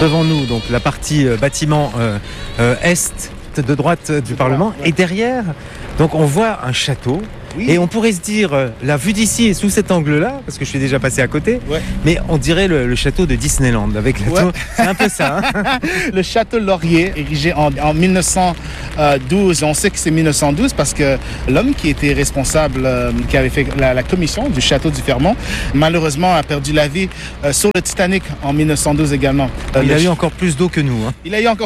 devant nous, donc la partie bâtiment est de droite du Parlement, et derrière, donc on voit un château. Oui. Et on pourrait se dire, la vue d'ici est sous cet angle-là, parce que je suis déjà passé à côté, mais on dirait le château de Disneyland, avec la tour. C'est un peu ça. Hein. Le château Laurier, érigé en 1912. On sait que c'est 1912 parce que l'homme qui était responsable, qui avait fait la commission du château du Fermont, malheureusement a perdu la vie sur le Titanic en 1912 également. Il a eu encore plus d'eau que nous. Hein. Il a eu encore...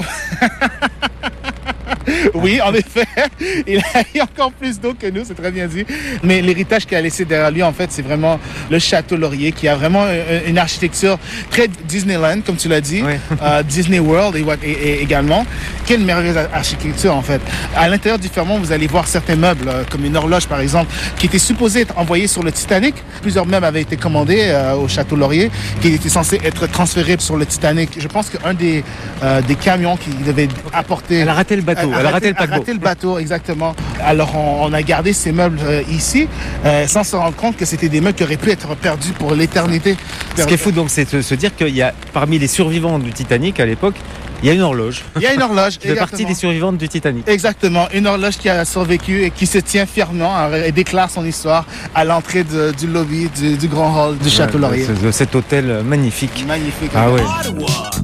Oui, en effet, il a eu encore plus d'eau que nous, c'est très bien dit. Mais l'héritage qu'il a laissé derrière lui, en fait, c'est vraiment le château Laurier, qui a vraiment une architecture très Disneyland, comme tu l'as dit, Disney World et également. Quelle merveilleuse architecture, en fait. À l'intérieur du Fermont, vous allez voir certains meubles, comme une horloge, par exemple, qui était supposée être envoyée sur le Titanic. Plusieurs meubles avaient été commandés au château Laurier, qui étaient censés être transférés sur le Titanic. Je pense qu'un des camions qui devait apporter... Elle a raté le bateau. Elle a raté le paquebot. Raté le bateau, exactement. Alors, on a gardé ces meubles ici, sans se rendre compte que c'était des meubles qui auraient pu être perdus pour l'éternité. Ce qui est fou, donc, c'est de se dire qu'il y a, parmi les survivants du Titanic à l'époque, il y a une horloge. Il y a une horloge. Qui fait partie des survivantes du Titanic. Exactement. Une horloge qui a survécu et qui se tient fièrement et déclare son histoire à l'entrée du lobby du grand hall du Château Laurier. Cet hôtel magnifique. Magnifique. Ah ouais.